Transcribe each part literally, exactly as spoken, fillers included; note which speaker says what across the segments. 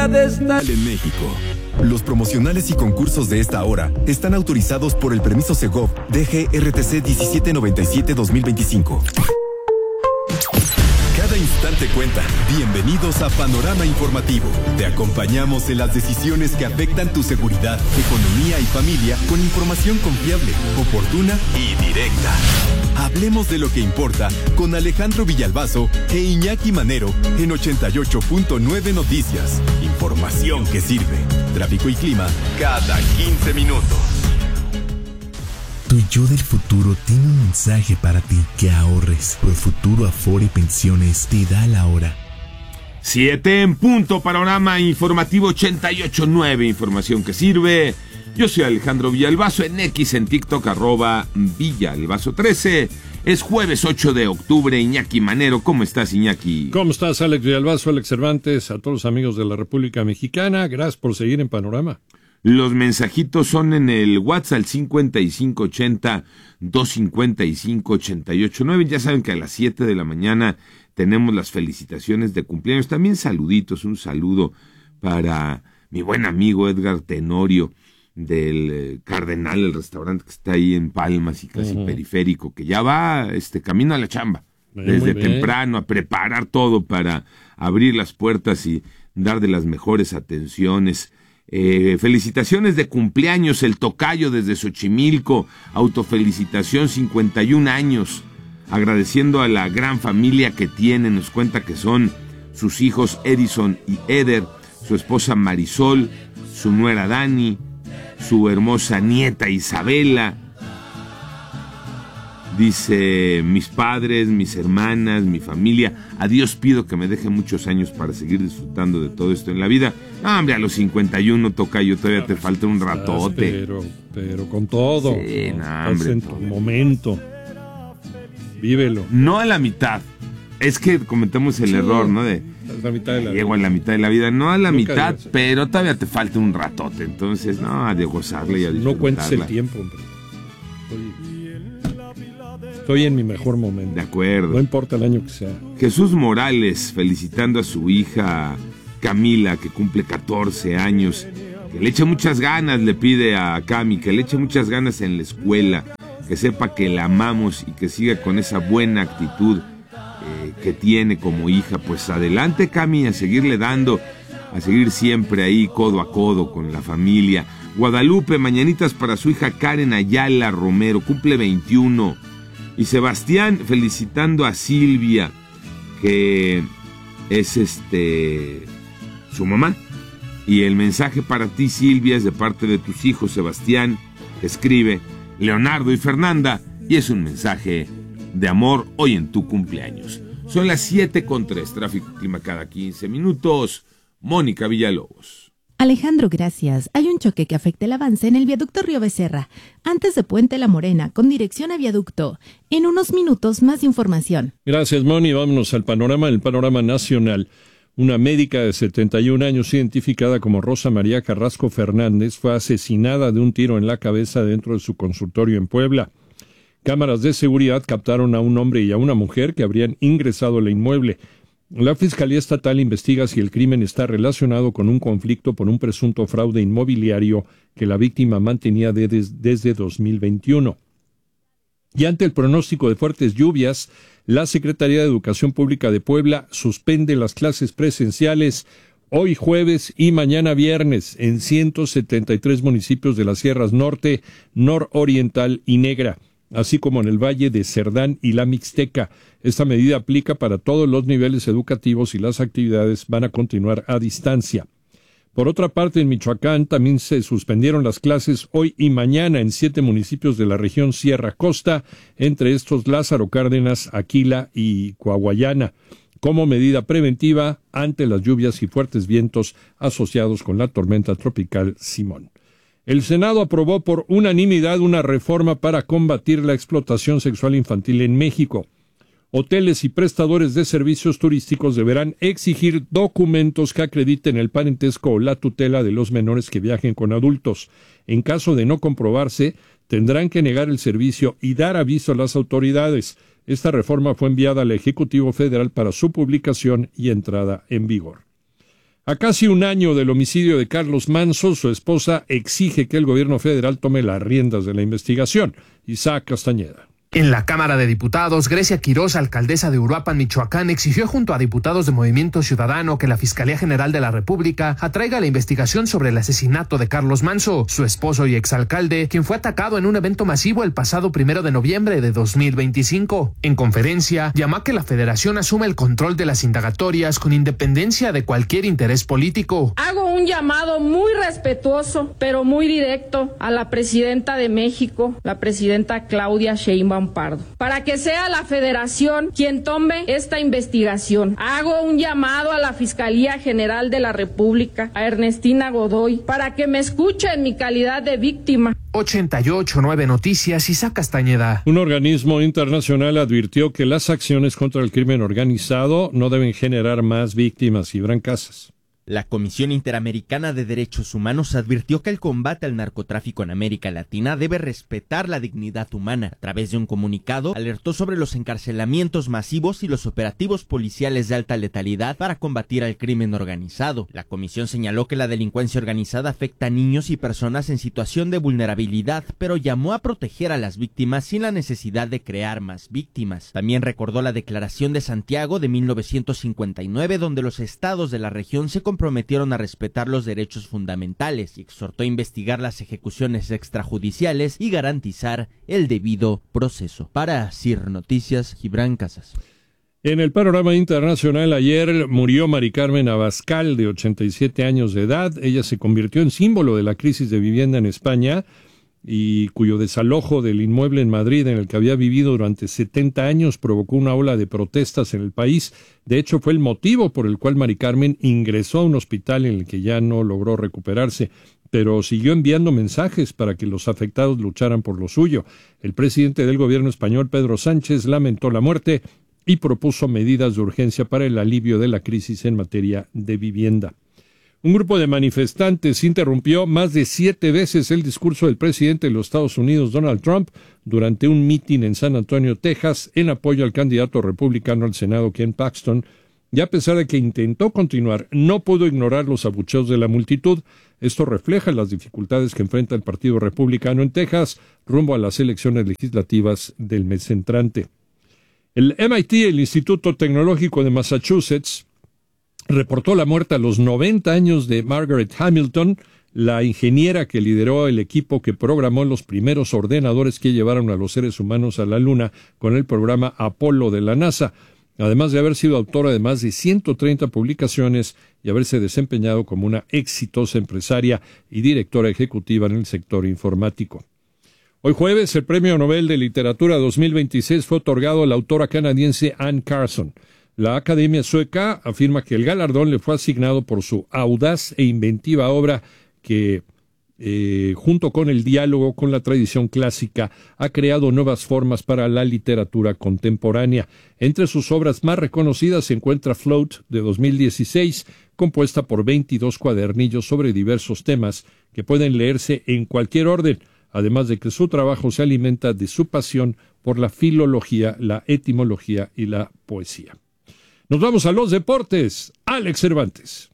Speaker 1: día de esta...
Speaker 2: En México, los promocionales y concursos de esta hora están autorizados por el permiso Segov D G R T C diecisiete noventa y siete dos mil veinticinco. Cada instante cuenta. Bienvenidos a Panorama Informativo. Te acompañamos en las decisiones que afectan tu seguridad, economía y familia con información confiable, oportuna y directa. Hablemos de lo que importa con Alejandro Villalbazo e Iñaki Manero en ochenta y ocho punto nueve Noticias. Información que sirve. Tráfico y clima cada quince minutos.
Speaker 3: Tu yo del futuro tiene un mensaje para ti: que ahorres. Profuturo Afore Pensiones te da la hora.
Speaker 4: Siete en punto, Panorama Informativo ochenta y ocho punto nueve, información que sirve. Yo soy Alejandro Villalbazo, en X, en TikTok, arroba Villalbazo trece. Es jueves ocho de octubre, Iñaki Manero. ¿Cómo estás, Iñaki?
Speaker 5: ¿Cómo estás, Alex Villalbazo, Alex Cervantes? A todos los amigos de la República Mexicana, gracias por seguir en Panorama.
Speaker 4: Los mensajitos son en el WhatsApp cincuenta y cinco ochenta, doscientos cincuenta y cinco, ochenta y ocho nueve. Ya saben que a las siete de la mañana tenemos las felicitaciones de cumpleaños. También saluditos, un saludo para mi buen amigo Edgar Tenorio del eh, Cardenal, el restaurante que está ahí en Palmas y casi uh-huh. periférico, que ya va este camino a la chamba. Bien, desde temprano a preparar todo para abrir las puertas y dar de las mejores atenciones. Eh, felicitaciones de cumpleaños, el tocayo desde Xochimilco, autofelicitación, cincuenta y un años, agradeciendo a la gran familia que tiene. Nos cuenta que son sus hijos Edison y Eder, su esposa Marisol, su nuera Dani, su hermosa nieta Isabela. Dice: mis padres, mis hermanas, mi familia, a Dios pido que me deje muchos años para seguir disfrutando de todo esto en la vida. No, hombre, a los cincuenta y uno, tocayo, todavía te falta un ratote.
Speaker 5: Pero, pero con todo.
Speaker 4: Sí, no,
Speaker 5: Estás
Speaker 4: hombre,
Speaker 5: en tu momento. Vívelo.
Speaker 4: No a la mitad. Es que cometemos el sí, error, ¿no? De
Speaker 5: la mitad de la
Speaker 4: llego
Speaker 5: vida.
Speaker 4: a la mitad de la vida. No a la
Speaker 5: Nunca
Speaker 4: mitad,
Speaker 5: digas.
Speaker 4: pero todavía te falta un ratote. Entonces, no, a de gozarla y a disfrutarla.
Speaker 5: No cuentes el tiempo, hombre. Estoy, estoy en mi mejor momento.
Speaker 4: De acuerdo.
Speaker 5: No importa el año que sea.
Speaker 4: Jesús Morales felicitando a su hija Camila, que cumple catorce años. Que le eche muchas ganas, le pide a Cami, que le eche muchas ganas en la escuela, que sepa que la amamos y que siga con esa buena actitud eh, que tiene como hija. Pues adelante, Cami, a seguirle dando, a seguir siempre ahí codo a codo con la familia. Guadalupe, mañanitas para su hija Karen Ayala Romero, cumple veintiuno. Y Sebastián felicitando a Silvia, que es este su mamá. Y el mensaje para ti, Silvia, es de parte de tus hijos, Sebastián, que escribe Leonardo y Fernanda, y es un mensaje de amor hoy en tu cumpleaños. Son las siete con tres, tráfico y clima cada quince minutos. Mónica Villalobos.
Speaker 6: Alejandro, gracias. Hay un choque que afecta el avance en el viaducto Río Becerra, antes de Puente La Morena, con dirección a viaducto. En unos minutos, más información.
Speaker 5: Gracias, Moni. Vámonos al panorama, el panorama nacional. Una médica de setenta y un años, identificada como Rosa María Carrasco Fernández, fue asesinada de un tiro en la cabeza dentro de su consultorio en Puebla. Cámaras de seguridad captaron a un hombre y a una mujer que habrían ingresado al inmueble. La Fiscalía Estatal investiga si el crimen está relacionado con un conflicto por un presunto fraude inmobiliario que la víctima mantenía de, des, desde dos mil veintiuno. Y ante el pronóstico de fuertes lluvias, la Secretaría de Educación Pública de Puebla suspende las clases presenciales hoy jueves y mañana viernes en ciento setenta y tres municipios de las Sierras Norte, Nororiental y Negra, así como en el Valle de Cerdán y la Mixteca. Esta medida aplica para todos los niveles educativos y las actividades van a continuar a distancia. Por otra parte, en Michoacán también se suspendieron las clases hoy y mañana en siete municipios de la región Sierra Costa, entre estos Lázaro Cárdenas, Aquila y Coahuayana, como medida preventiva ante las lluvias y fuertes vientos asociados con la tormenta tropical Simón. El Senado aprobó por unanimidad una reforma para combatir la explotación sexual infantil en México. Hoteles y prestadores de servicios turísticos deberán exigir documentos que acrediten el parentesco o la tutela de los menores que viajen con adultos. En caso de no comprobarse, tendrán que negar el servicio y dar aviso a las autoridades. Esta reforma fue enviada al Ejecutivo Federal para su publicación y entrada en vigor. A casi un año del homicidio de Carlos Manso, su esposa exige que el gobierno federal tome las riendas de la investigación. Isaac Castañeda.
Speaker 1: En la Cámara de Diputados, Grecia Quirós, alcaldesa de Uruapan, Michoacán, exigió junto a diputados de Movimiento Ciudadano que la Fiscalía General de la República atraiga la investigación sobre el asesinato de Carlos Manso, su esposo y exalcalde, quien fue atacado en un evento masivo el pasado primero de noviembre de dos mil veinticinco. En conferencia, llamó a que la Federación asuma el control de las indagatorias con independencia de cualquier interés político.
Speaker 7: Hago un llamado muy respetuoso, pero muy directo, a la presidenta de México, la presidenta Claudia Sheinbaum Pardo, para que sea la Federación quien tome esta investigación. Hago un llamado a la Fiscalía General de la República, a Ernestina Godoy, para que me escuche en mi calidad de víctima.
Speaker 1: ochenta y ocho punto nueve Noticias, Isaac Castañeda.
Speaker 5: Un organismo internacional advirtió que las acciones contra el crimen organizado no deben generar más víctimas. Gibran Casas.
Speaker 8: La Comisión Interamericana de Derechos Humanos advirtió que el combate al narcotráfico en América Latina debe respetar la dignidad humana. A través de un comunicado, alertó sobre los encarcelamientos masivos y los operativos policiales de alta letalidad para combatir al crimen organizado. La comisión señaló que la delincuencia organizada afecta a niños y personas en situación de vulnerabilidad, pero llamó a proteger a las víctimas sin la necesidad de crear más víctimas. También recordó la Declaración de Santiago de mil novecientos cincuenta y nueve, donde los estados de la región se comprometieron a respetar los derechos fundamentales y exhortó a investigar las ejecuciones extrajudiciales y garantizar el debido proceso. Para C I R Noticias, Gibran Casas.
Speaker 5: En el panorama internacional, ayer murió Mari Carmen Abascal, de ochenta y siete años de edad. Ella se convirtió en símbolo de la crisis de vivienda en España y cuyo desalojo del inmueble en Madrid, en el que había vivido durante setenta años, provocó una ola de protestas en el país. De hecho, fue el motivo por el cual Mari Carmen ingresó a un hospital en el que ya no logró recuperarse, pero siguió enviando mensajes para que los afectados lucharan por lo suyo. El presidente del gobierno español, Pedro Sánchez, lamentó la muerte y propuso medidas de urgencia para el alivio de la crisis en materia de vivienda. Un grupo de manifestantes interrumpió más de siete veces el discurso del presidente de los Estados Unidos, Donald Trump, durante un mitin en San Antonio, Texas, en apoyo al candidato republicano al Senado, Ken Paxton, y a pesar de que intentó continuar, no pudo ignorar los abucheos de la multitud. Esto refleja las dificultades que enfrenta el Partido Republicano en Texas rumbo a las elecciones legislativas del mes entrante. El M I T, el Instituto Tecnológico de Massachusetts, reportó la muerte a los noventa años de Margaret Hamilton, la ingeniera que lideró el equipo que programó los primeros ordenadores que llevaron a los seres humanos a la Luna con el programa Apolo de la NASA, además de haber sido autora de más de ciento treinta publicaciones y haberse desempeñado como una exitosa empresaria y directora ejecutiva en el sector informático. Hoy jueves, el Premio Nobel de Literatura dos mil veintiséis fue otorgado a la autora canadiense Anne Carson. La Academia Sueca afirma que el galardón le fue asignado por su audaz e inventiva obra que, eh, junto con el diálogo con la tradición clásica, ha creado nuevas formas para la literatura contemporánea. Entre sus obras más reconocidas se encuentra Float, de dos mil dieciséis, compuesta por veintidós cuadernillos sobre diversos temas que pueden leerse en cualquier orden, además de que su trabajo se alimenta de su pasión por la filología, la etimología y la poesía. Nos vamos a los deportes. Alex Cervantes.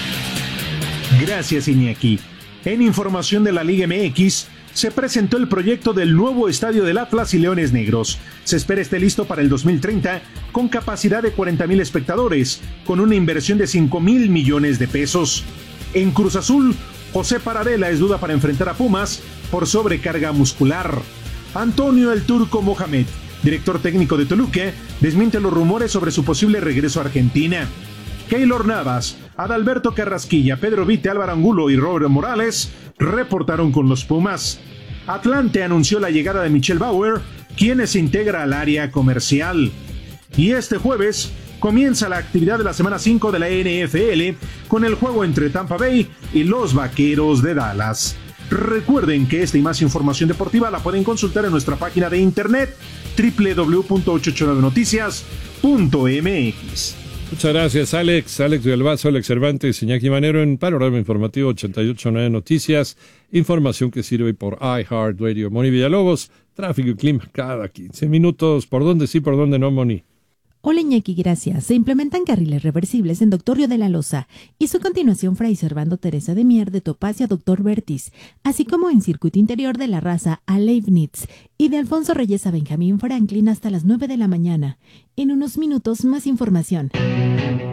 Speaker 9: Gracias, Iñaki. En información de la Liga M X, se presentó el proyecto del nuevo estadio del Atlas y Leones Negros. Se espera esté listo para el dos mil treinta, con capacidad de cuarenta mil espectadores, con una inversión de cinco mil millones de pesos. En Cruz Azul, José Paradela es duda para enfrentar a Pumas por sobrecarga muscular. Antonio El Turco Mohamed, director técnico de Toluca, desmiente los rumores sobre su posible regreso a Argentina. Keylor Navas, Adalberto Carrasquilla, Pedro Vite, Álvaro Angulo y Robert Morales reportaron con los Pumas. Atlante anunció la llegada de Michelle Bauer, quien se integra al área comercial. Y este jueves comienza la actividad de la semana cinco de la N F L con el juego entre Tampa Bay y los Vaqueros de Dallas. Recuerden que esta y más información deportiva la pueden consultar en nuestra página de internet doble u doble u doble u punto ochocientos ochenta y nueve noticias punto m x.
Speaker 5: Muchas gracias, Alex. Alex Villalbazo, Alex Cervantes, Iñaki Manero en Panorama Informativo ochenta y ocho punto nueve Noticias. Información que sirve por iHeartRadio. Moni Villalobos, tráfico y clima cada quince minutos. ¿Por dónde sí, por dónde no, Moni?
Speaker 6: Hola Iñaki, gracias. Se implementan carriles reversibles en Doctor Río de la Loza y su continuación Fray Servando Teresa de Mier de Topacio a Doctor Bertis, así como en circuito interior de La Raza a Leibniz y de Alfonso Reyes a Benjamín Franklin hasta las nueve de la mañana. En unos minutos más información.